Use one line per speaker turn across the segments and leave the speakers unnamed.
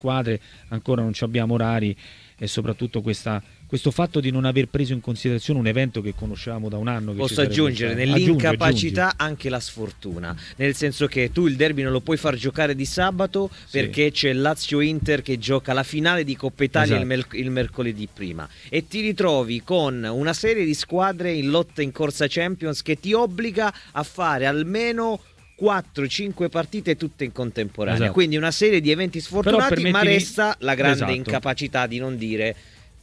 squadre, ancora non ci abbiamo orari, e soprattutto questo fatto di non aver preso in considerazione un evento che conoscevamo da un anno. Che
posso aggiungere nell'incapacità anche la sfortuna, nel senso che tu il derby non lo puoi far giocare di sabato perché c'è Lazio-Inter che gioca la finale di Coppa Italia il mercoledì prima, e ti ritrovi con una serie di squadre in lotta in corsa Champions che ti obbliga a fare almeno 4-5 partite tutte in contemporanea, quindi una serie di eventi sfortunati, ma resta la grande incapacità di non dire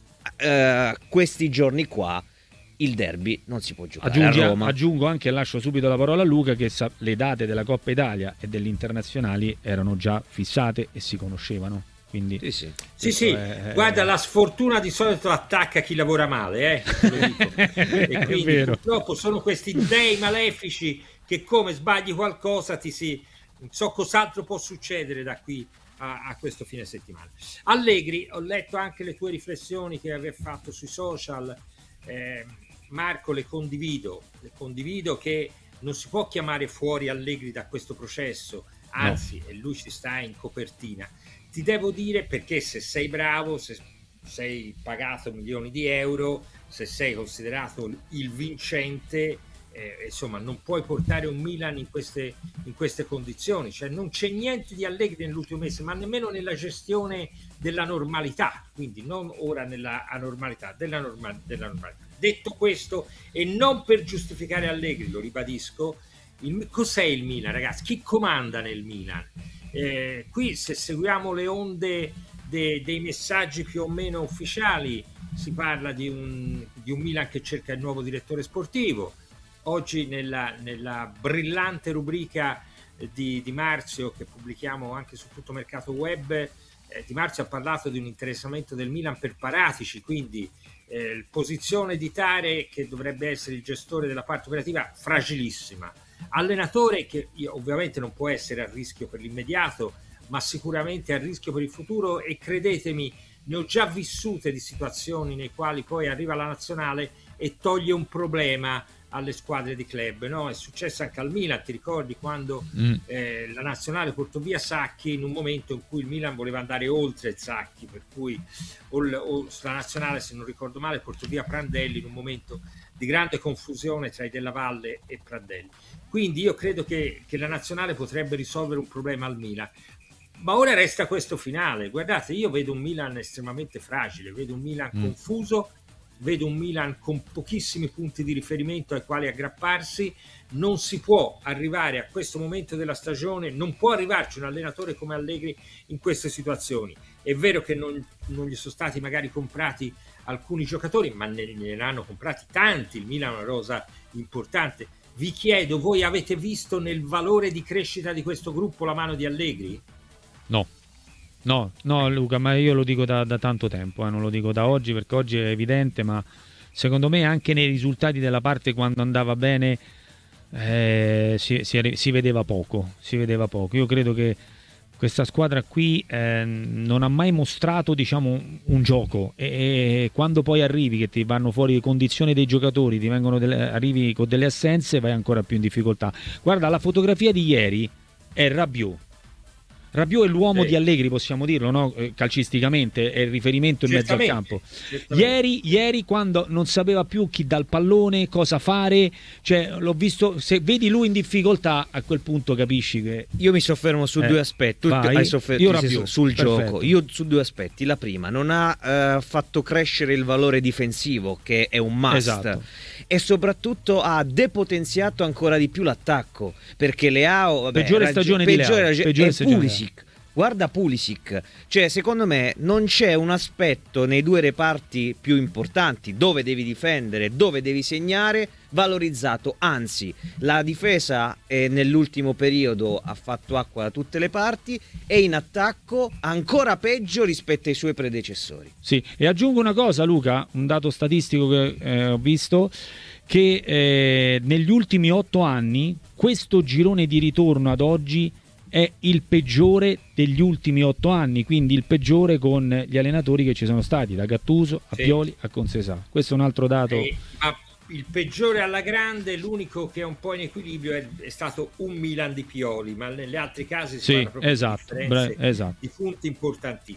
questi giorni qua il derby non si può giocare a Roma.
Aggiungo anche, lascio subito la parola a Luca, che le date della Coppa Italia e degli internazionali erano già fissate e si conoscevano. Quindi
sì. Guarda, la sfortuna di solito attacca chi lavora male, te lo dico. E quindi purtroppo sono questi dei malefici che, come sbagli qualcosa, non so cos'altro può succedere da qui a questo fine settimana. Allegri, ho letto anche le tue riflessioni che avevi fatto sui social, Marco, le condivido che non si può chiamare fuori Allegri da questo processo, anzi, e lui ci sta in copertina. Ti devo dire, perché se sei bravo, se sei pagato milioni di euro, se sei considerato il vincente, insomma, non puoi portare un Milan in queste condizioni. Cioè, non c'è niente di Allegri nell'ultimo mese, ma nemmeno nella gestione della normalità, quindi non ora nella anormalità, della normalità. Detto questo, e non per giustificare Allegri, lo ribadisco, cos'è il Milan, ragazzi? Chi comanda nel Milan? Qui, se seguiamo le onde dei messaggi più o meno ufficiali, si parla di un Milan che cerca il nuovo direttore sportivo. Oggi nella brillante rubrica di Marzio, che pubblichiamo anche su Tutto Mercato Web, Di Marzio ha parlato di un interessamento del Milan per Paratici, quindi posizione di Tare, che dovrebbe essere il gestore della parte operativa, fragilissima. Allenatore che ovviamente non può essere a rischio per l'immediato, ma sicuramente a rischio per il futuro, e credetemi, ne ho già vissute di situazioni nei quali poi arriva la nazionale e toglie un problema alle squadre di club, no? È successo anche al Milan, ti ricordi quando la nazionale portò via Sacchi in un momento in cui il Milan voleva andare oltre il Sacchi, per cui la nazionale, se non ricordo male, portò via Prandelli in un momento di grande confusione tra i Della Valle e Prandelli. Quindi io credo che la nazionale potrebbe risolvere un problema al Milan, ma ora resta questo finale. Guardate, io vedo un Milan estremamente fragile, vedo un Milan confuso, vedo un Milan con pochissimi punti di riferimento ai quali aggrapparsi. Non si può arrivare a questo momento della stagione, non può arrivarci un allenatore come Allegri in queste situazioni. È vero che non gli sono stati magari comprati alcuni giocatori, ma ne hanno comprati tanti. Il Milan è una rosa importante. Vi chiedo, voi avete visto nel valore di crescita di questo gruppo la mano di Allegri?
No, Luca, ma io lo dico da tanto tempo, non lo dico da oggi, perché oggi è evidente, ma secondo me anche nei risultati della parte, quando andava bene, si vedeva poco. Io credo che questa squadra qui non ha mai mostrato, diciamo, un gioco, e quando poi arrivi che ti vanno fuori le condizioni dei giocatori, arrivi con delle assenze, vai ancora più in difficoltà. Guarda, la fotografia di ieri è Rabiot è l'uomo di Allegri, possiamo dirlo, no? Calcisticamente è il riferimento in mezzo al campo. Ieri quando non sapeva più chi dà il pallone, cosa fare, cioè l'ho visto, se vedi lui in difficoltà, a quel punto capisci che...
Io mi soffermo su due aspetti. Sul gioco. Io su due aspetti. La prima, non ha fatto crescere il valore difensivo, che è un must.
Esatto.
E soprattutto ha depotenziato ancora di più l'attacco, perché Leao,
peggiore stagione di Leao.
Guarda Pulisic, cioè secondo me non c'è un aspetto nei due reparti più importanti, dove devi difendere, dove devi segnare, valorizzato. Anzi, la difesa nell'ultimo periodo ha fatto acqua da tutte le parti, e in attacco ancora peggio rispetto ai suoi predecessori.
Sì, e aggiungo una cosa, Luca, un dato statistico che ho visto, che negli ultimi 8 anni questo girone di ritorno ad oggi è il peggiore degli ultimi 8 anni, quindi il peggiore con gli allenatori che ci sono stati, da Gattuso a Pioli a Concesà. Questo è un altro dato.
il peggiore alla grande, l'unico che è un po' in equilibrio è stato un Milan di Pioli, ma negli altri casi si fanno proprio differenze di punti importantissimi.